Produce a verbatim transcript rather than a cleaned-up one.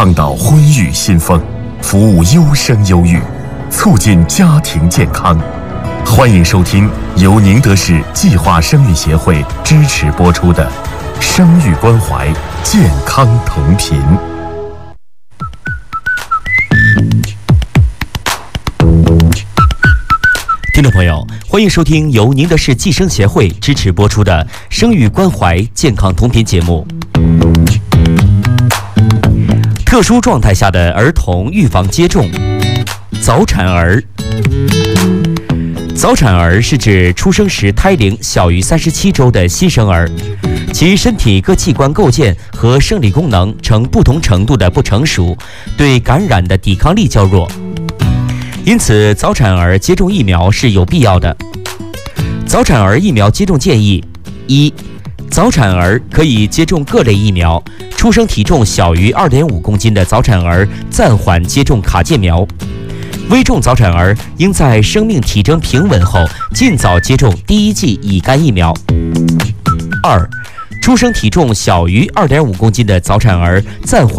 倡导婚育新风，服务优生优育，促进家庭健康。欢迎收听由宁德市计划生育协会支持播出的《生育关怀，健康同频》。 听众朋友，欢迎收听由宁德市计生协会支持播出的《生育关怀，健康同频》节目。特殊状态下的儿童预防接种。早产儿。早产儿是指出生时胎龄小于三十七周的新生儿，其身体各器官构建和生理功能呈不同程度的不成熟，对感染的抵抗力较弱。因此，早产儿接种疫苗是有必要的。早产儿疫苗接种建议：一、早产儿可以接种各类疫苗，出生体重小于 二点五公斤的早产儿暂缓接种卡介苗。危重早产儿应在生命体征平稳后尽早接种第一剂乙肝疫苗。二、出生体重小于 二点五公斤的早产儿暂缓